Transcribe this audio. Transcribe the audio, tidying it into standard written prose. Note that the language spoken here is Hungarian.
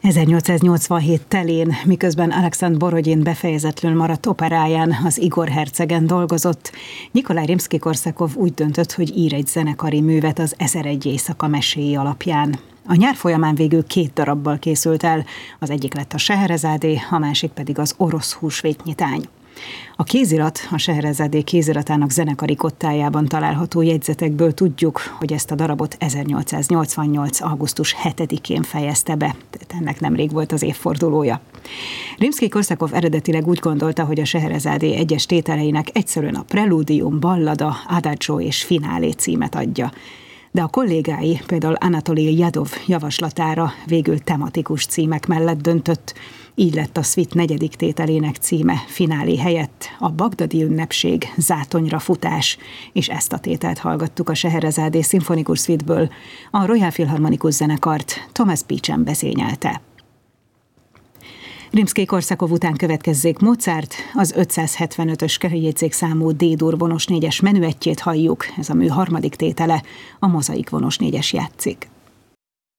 1887 telén, miközben Alekszandr Borodin befejezetlenül maradt operáján, az Igor hercegen dolgozott, Nyikolaj Rimszkij-Korszakov úgy döntött, hogy ír egy zenekari művet az 1001 éjszaka meséi alapján. A nyár folyamán végül 2 darabbal készült el, az egyik lett a Seherezádé, a másik pedig az Orosz húsvétnyitány. A kézirat, a Seherezádé kéziratának zenekari kottájában található jegyzetekből tudjuk, hogy ezt a darabot 1888. augusztus 7-én fejezte be, tehát ennek nemrég volt az évfordulója. Rimszkij-Korszakov eredetileg úgy gondolta, hogy a Seherezádé egyes tételeinek egyszerűen a prelúdium, ballada, adagio és finálé címet adja. De a kollégái, például Anatolij Jadov javaslatára végül tematikus címek mellett döntött. Így lett a szvit 4. tételének címe finálé helyett a Bagdadi ünnepség, zátonyra futás, és ezt a tételt hallgattuk a Seherezádé szimfonikus szvitből. A Royal Philharmonikus zenekart Thomas Beecham vezényelte. Rimszkij-Korszakov után következzék Mozart, az 575-ös kerékjegyzékszámú D-dur vonos 4-es menüettjét halljuk, ez a mű 3. tétele, a mozaik vonos 4-es játszik.